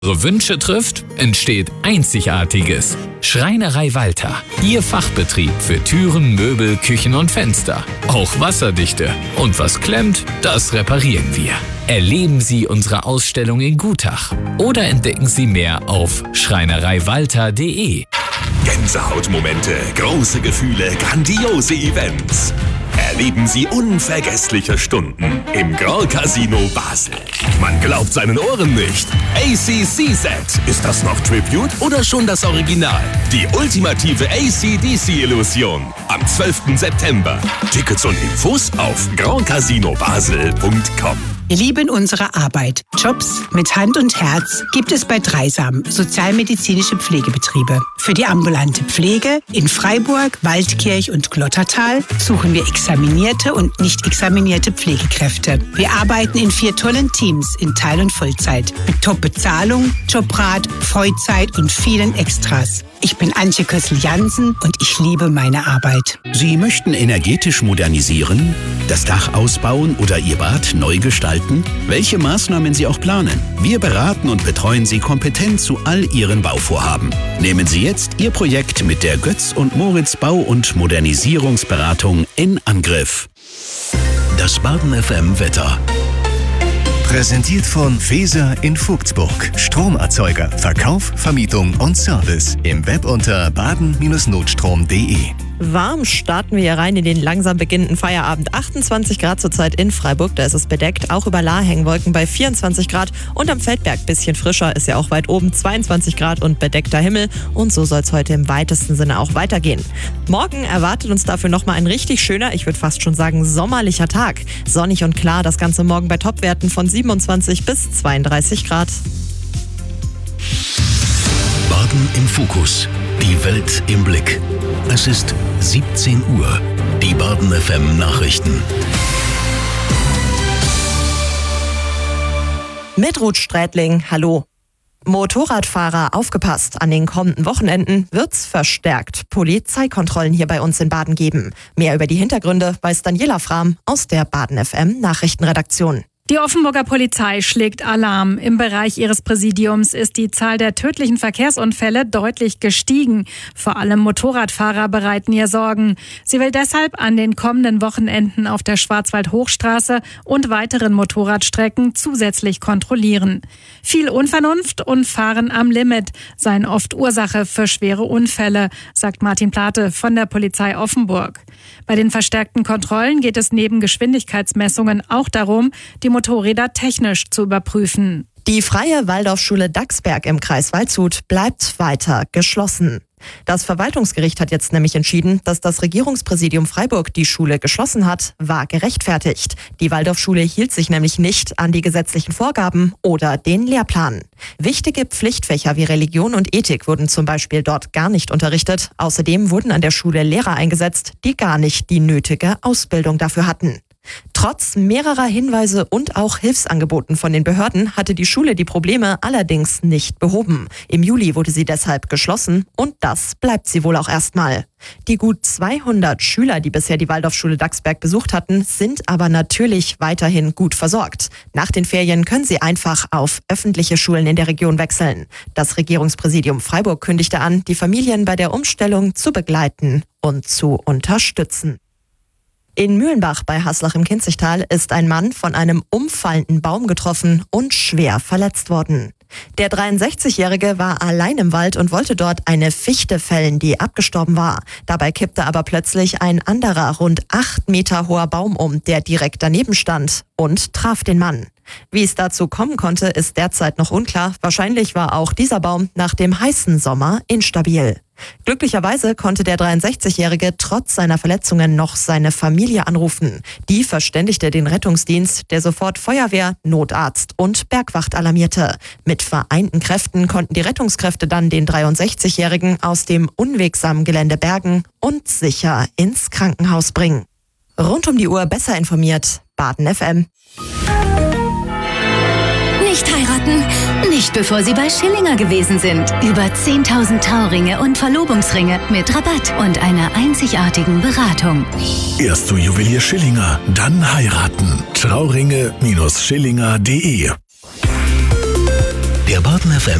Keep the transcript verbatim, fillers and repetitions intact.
Ihre Wünsche trifft, entsteht Einzigartiges. Schreinerei Walter, Ihr Fachbetrieb für Türen, Möbel, Küchen und Fenster. Auch wasserdichte. Und was klemmt, das reparieren wir. Erleben Sie unsere Ausstellung in Gutach oder entdecken Sie mehr auf schreinerei walter punkt de. Gänsehautmomente, große Gefühle, grandiose Events. Erleben Sie unvergessliche Stunden im Grand Casino Basel. Man glaubt seinen Ohren nicht. A C C Set. Ist das noch Tribute oder schon das Original? Die ultimative A C D C-Illusion. Am zwölften September. Tickets und Infos auf grand casino basel punkt com. Wir lieben unsere Arbeit. Jobs mit Hand und Herz gibt es bei Dreisam, sozialmedizinische Pflegebetriebe. Für die ambulante Pflege in Freiburg, Waldkirch und Glottertal suchen wir examinierte und nicht examinierte Pflegekräfte. Wir arbeiten in vier tollen Teams in Teil- und Vollzeit. Mit Top-Bezahlung, Jobrat, Freizeit und vielen Extras. Ich bin Antje Kössel-Jansen und ich liebe meine Arbeit. Sie möchten energetisch modernisieren, das Dach ausbauen oder Ihr Bad neu gestalten? Welche Maßnahmen Sie auch planen, wir beraten und betreuen Sie kompetent zu all Ihren Bauvorhaben. Nehmen Sie jetzt Ihr Projekt mit der Götz und Moritz Bau- und Modernisierungsberatung in Angriff. Das Baden F M Wetter. Präsentiert von Feser in Vogtsburg. Stromerzeuger, Verkauf, Vermietung und Service. Im Web unter baden Bindestrich notstrom punkt de. Warm starten wir hier rein in den langsam beginnenden Feierabend. achtundzwanzig Grad zurzeit in Freiburg, da ist es bedeckt. Auch über Lahr hängen Wolken bei vierundzwanzig Grad. Und am Feldberg bisschen frischer, ist ja auch weit oben, zweiundzwanzig Grad und bedeckter Himmel. Und so soll es heute im weitesten Sinne auch weitergehen. Morgen erwartet uns dafür nochmal ein richtig schöner, ich würde fast schon sagen sommerlicher Tag. Sonnig und klar, das Ganze morgen bei Topwerten von siebenundzwanzig bis zweiunddreißig Grad. Baden im Fokus. Die Welt im Blick. Es ist siebzehn Uhr. Die Baden F M Nachrichten. Mit Ruth Strätling, hallo. Motorradfahrer, aufgepasst, an den kommenden Wochenenden wird's verstärkt Polizeikontrollen hier bei uns in Baden geben. Mehr über die Hintergründe weiß Daniela Frahm aus der Baden F M Nachrichtenredaktion. Die Offenburger Polizei schlägt Alarm. Im Bereich ihres Präsidiums ist die Zahl der tödlichen Verkehrsunfälle deutlich gestiegen. Vor allem Motorradfahrer bereiten ihr Sorgen. Sie will deshalb an den kommenden Wochenenden auf der Schwarzwald-Hochstraße und weiteren Motorradstrecken zusätzlich kontrollieren. Viel Unvernunft und Fahren am Limit seien oft Ursache für schwere Unfälle, sagt Martin Plate von der Polizei Offenburg. Bei den verstärkten Kontrollen geht es neben Geschwindigkeitsmessungen auch darum, die Motorräder technisch zu überprüfen. Die Freie Waldorfschule Dachsberg im Kreis Waldshut bleibt weiter geschlossen. Das Verwaltungsgericht hat jetzt nämlich entschieden, dass das Regierungspräsidium Freiburg die Schule geschlossen hat, war gerechtfertigt. Die Waldorfschule hielt sich nämlich nicht an die gesetzlichen Vorgaben oder den Lehrplan. Wichtige Pflichtfächer wie Religion und Ethik wurden zum Beispiel dort gar nicht unterrichtet. Außerdem wurden an der Schule Lehrer eingesetzt, die gar nicht die nötige Ausbildung dafür hatten. Trotz mehrerer Hinweise und auch Hilfsangeboten von den Behörden hatte die Schule die Probleme allerdings nicht behoben. Im Juli wurde sie deshalb geschlossen und das bleibt sie wohl auch erstmal. Die gut zweihundert Schüler, die bisher die Waldorfschule Dachsberg besucht hatten, sind aber natürlich weiterhin gut versorgt. Nach den Ferien können sie einfach auf öffentliche Schulen in der Region wechseln. Das Regierungspräsidium Freiburg kündigte an, die Familien bei der Umstellung zu begleiten und zu unterstützen. In Mühlenbach bei Haslach im Kinzigtal ist ein Mann von einem umfallenden Baum getroffen und schwer verletzt worden. Der dreiundsechzigjährige war allein im Wald und wollte dort eine Fichte fällen, die abgestorben war. Dabei kippte aber plötzlich ein anderer, rund acht Meter hoher Baum um, der direkt daneben stand und traf den Mann. Wie es dazu kommen konnte, ist derzeit noch unklar. Wahrscheinlich war auch dieser Baum nach dem heißen Sommer instabil. Glücklicherweise konnte der dreiundsechzigjährige trotz seiner Verletzungen noch seine Familie anrufen. Die verständigte den Rettungsdienst, der sofort Feuerwehr, Notarzt und Bergwacht alarmierte. Mit vereinten Kräften konnten die Rettungskräfte dann den dreiundsechzigjährigen aus dem unwegsamen Gelände bergen und sicher ins Krankenhaus bringen. Rund um die Uhr besser informiert, Baden F M. Nicht heiraten, nicht bevor Sie bei Schillinger gewesen sind. Über zehntausend Trauringe und Verlobungsringe mit Rabatt und einer einzigartigen Beratung. Erst zu Juwelier Schillinger, dann heiraten. Trauringe Schillinger punkt de Der Baden F M